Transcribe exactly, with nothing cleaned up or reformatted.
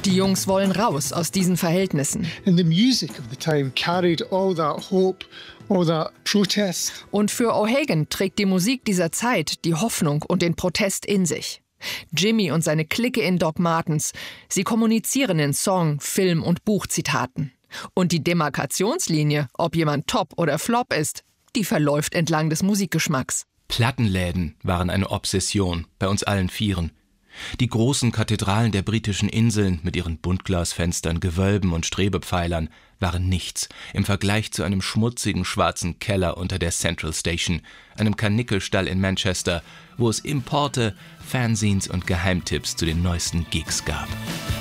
Die Jungs wollen raus aus diesen Verhältnissen. And the music of the time carried all that hope, all that protest. Und für O'Hagan trägt die Musik dieser Zeit die Hoffnung und den Protest in sich. Jimmy und seine Clique in Doc Martens, sie kommunizieren in Song-, Film- und Buchzitaten. Und die Demarkationslinie, ob jemand Top oder Flop ist, die verläuft entlang des Musikgeschmacks. Plattenläden waren eine Obsession, bei uns allen Vieren. Die großen Kathedralen der britischen Inseln mit ihren Buntglasfenstern, Gewölben und Strebepfeilern waren nichts im Vergleich zu einem schmutzigen schwarzen Keller unter der Central Station, einem Karnickelstall in Manchester, wo es Importe, Fanzines und Geheimtipps zu den neuesten Gigs gab.